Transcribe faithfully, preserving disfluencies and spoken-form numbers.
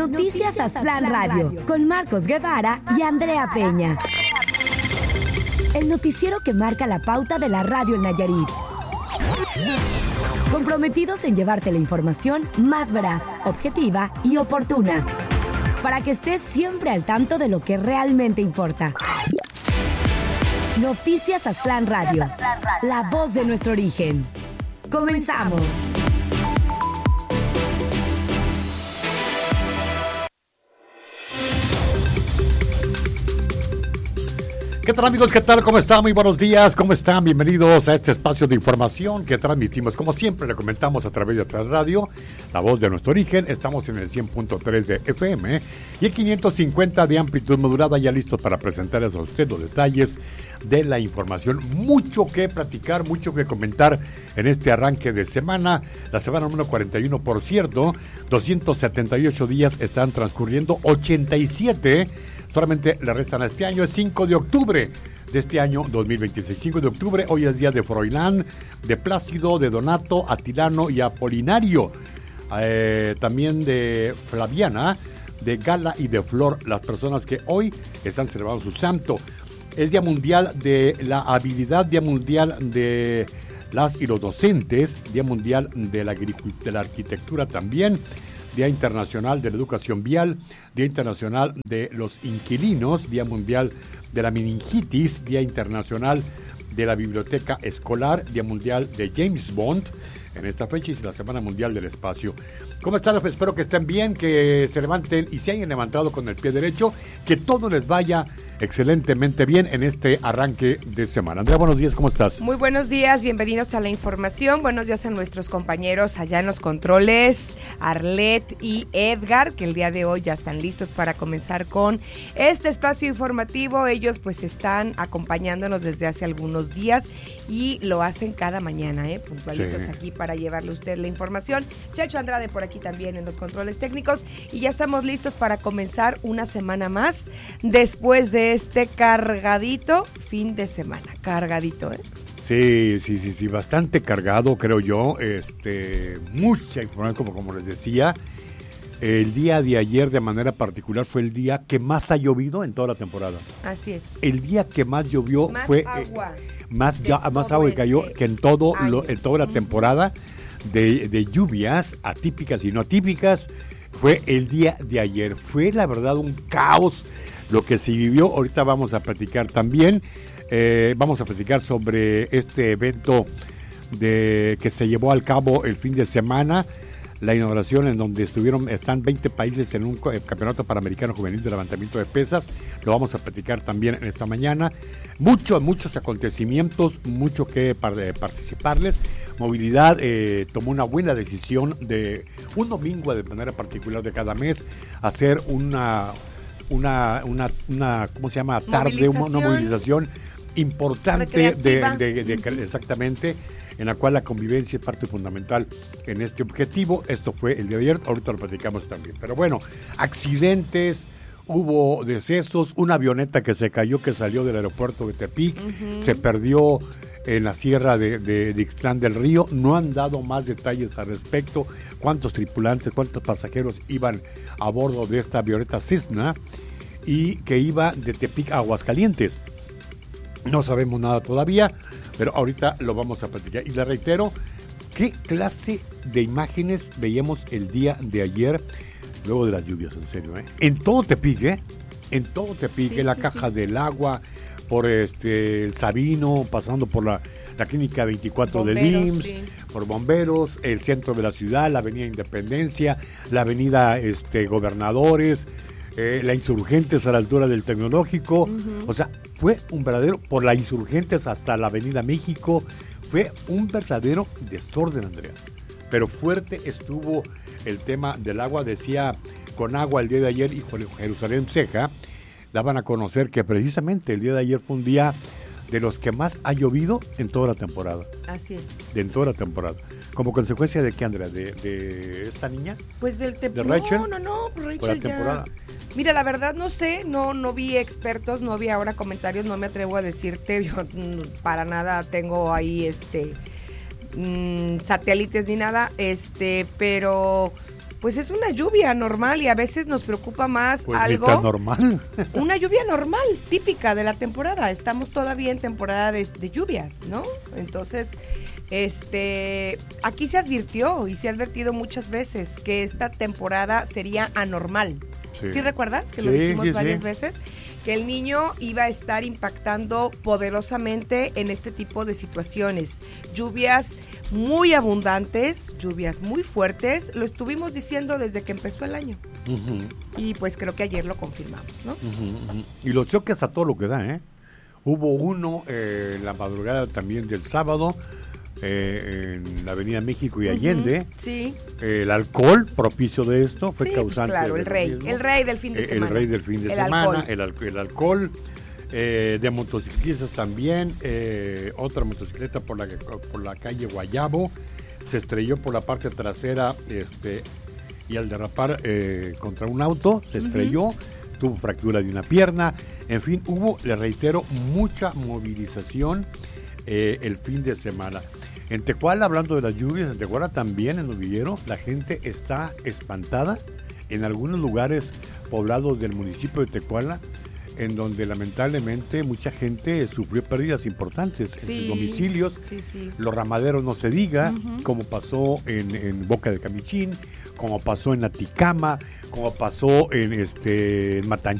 Noticias Aztlán Radio, con Marcos Guevara y Andrea Peña. El noticiero que marca la pauta de la radio en Nayarit. Comprometidos en llevarte la información más veraz, objetiva y oportuna, para que estés siempre al tanto de lo que realmente importa. Noticias Aztlán Radio, la voz de nuestro origen. Comenzamos. ¿Qué tal, amigos? ¿Qué tal? ¿Cómo están? Muy buenos días. ¿Cómo están? Bienvenidos a este espacio de información que transmitimos, como siempre, le comentamos a través de Aztlán Radio, la voz de nuestro origen. Estamos en el cien punto tres de F M y el quinientos cincuenta de amplitud modulada, ya listos para presentarles a usted los detalles de la información. Mucho que platicar, mucho que comentar en este arranque de semana. La semana número cuarenta y uno, por cierto, doscientos setenta y ocho días están transcurriendo, ochenta y siete solamente le restan a este año. Es cinco de octubre de este año dos mil veintiséis. cinco de octubre, hoy es día de Froilán, de Plácido, de Donato, Atilano y Apolinario. Eh, también de Flaviana, de Gala y de Flor, las personas que hoy están celebrando su santo. Es Día Mundial de la Habilidad, Día Mundial de las y los docentes, Día Mundial de la, de la Arquitectura también, Día Internacional de la Educación Vial, Día Internacional de los Inquilinos, Día Mundial de la Meningitis, Día Internacional de la Biblioteca Escolar, Día Mundial de James Bond en esta fecha y la Semana Mundial del Espacio. ¿Cómo están? Espero que estén bien, que se levanten y se hayan levantado con el pie derecho, que todo les vaya excelentemente bien en este arranque de semana. Andrea, buenos días, ¿cómo estás? Muy buenos días, bienvenidos a la información. Buenos días a nuestros compañeros allá en los controles, Arlet y Edgar, que el día de hoy ya están listos para comenzar con este espacio informativo. Ellos pues están acompañándonos desde hace algunos días y lo hacen cada mañana, ¿eh? puntualitos sí. Aquí para llevarle a usted la información. Chacho Andrade por aquí también en los controles técnicos y ya estamos listos para comenzar una semana más después de este cargadito fin de semana, cargadito, ¿eh? Sí, sí, sí, sí, bastante cargado, creo yo, este, mucha información, como, como les decía. El día de ayer, de manera particular, fue el día que más ha llovido en toda la temporada. Así es. El día que más llovió más fue agua eh, más, ya, más agua que cayó que en todo lo, en toda la temporada de, de lluvias atípicas y no atípicas. Fue el día de ayer. Fue, la verdad, un caos lo que se vivió. Ahorita vamos a platicar también. Eh, vamos a platicar sobre este evento de que se llevó al cabo el fin de semana. La inauguración en donde estuvieron, están veinte países en un campeonato panamericano juvenil de levantamiento de pesas. Lo vamos a platicar también en esta mañana. Muchos, muchos acontecimientos, mucho que participarles. Movilidad eh, tomó una buena decisión de un domingo de manera particular de cada mes hacer una, una, una, una ¿cómo se llama? Tarde, una, una movilización importante de, de, de, de exactamente, en la cual la convivencia es parte fundamental en este objetivo. Esto fue el día de ayer, ahorita lo platicamos también. Pero bueno, accidentes, hubo decesos, una avioneta que se cayó, que salió del aeropuerto de Tepic, uh-huh. se perdió en la sierra de, de, de Ixtlán del Río. No han dado más detalles al respecto, cuántos tripulantes, cuántos pasajeros iban a bordo de esta avioneta Cessna y que iba de Tepic a Aguascalientes. No sabemos nada todavía, pero ahorita lo vamos a platicar. Y le reitero, ¿qué clase de imágenes veíamos el día de ayer, luego de las lluvias, en serio, eh? En todo Tepic, ¿eh? En todo Tepic, sí, la sí, caja sí. del agua, por este el Sabino, pasando por la, la clínica veinticuatro bomberos, del I M S S, sí. por bomberos, el centro de la ciudad, la avenida Independencia, la avenida este, Gobernadores, eh, la Insurgentes a la altura del Tecnológico, uh-huh. o sea, fue un verdadero, por la Insurgentes hasta la avenida México, fue un verdadero desorden, Andrea. Pero fuerte estuvo el tema del agua. Decía Con Agua el día de ayer, y Jerusalén Ceja daban a conocer que precisamente el día de ayer fue un día de los que más ha llovido en toda la temporada. Así es. De en toda la temporada. ¿Como consecuencia de qué, Andrea? ¿De, de esta niña? Pues del te- ¿De Rachel? No, no, no, pues Rachel por la ya... temporada. Mira, la verdad no sé, no no vi expertos, no vi ahora comentarios, no me atrevo a decirte, yo para nada tengo ahí este mmm, satélites ni nada, este, pero pues es una lluvia normal y a veces nos preocupa más pues algo. Pues normal. Una lluvia normal, típica de la temporada. Estamos todavía en temporada de, de lluvias, ¿no? Entonces, este, aquí se advirtió y se ha advertido muchas veces que esta temporada sería anormal. ¿Sí, ¿Sí recuerdas? Que sí, lo dijimos sí, varias sí. veces. Que el niño iba a estar impactando poderosamente en este tipo de situaciones. Lluvias muy abundantes, lluvias muy fuertes, lo estuvimos diciendo desde que empezó el año. Uh-huh. Y pues creo que ayer lo confirmamos, ¿no? Uh-huh, uh-huh. Y los choques a todo lo que da, ¿eh? Hubo uno eh, la madrugada también del sábado, eh, en la Avenida México y Allende. Uh-huh, sí. Eh, el alcohol propicio de esto fue sí, causante. Pues claro, el rey, mismo. el rey del fin de eh, semana. El rey del fin de el semana, alcohol. El, al- el alcohol. Eh, de motociclistas también, eh, otra motocicleta por la, por la calle Guayabo, se estrelló por la parte trasera este, y al derrapar eh, contra un auto, se estrelló, uh-huh. tuvo fractura de una pierna, en fin, hubo, le reitero, mucha movilización eh, el fin de semana. En Tecuala, hablando de las lluvias, en Tecuala también, en Novillero, la gente está espantada en algunos lugares poblados del municipio de Tecuala, en donde lamentablemente mucha gente sufrió pérdidas importantes sí, en sus domicilios, sí, sí. Los ramaderos no se diga, uh-huh. como pasó en, en Boca de Camichín, como pasó en Aticama, como pasó en este en Matanzas.